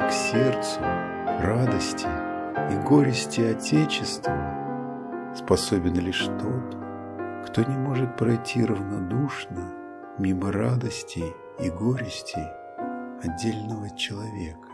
к сердцу радости и горести Отечества способен лишь тот, кто не может пройти равнодушно мимо радостей и горестей отдельного человека.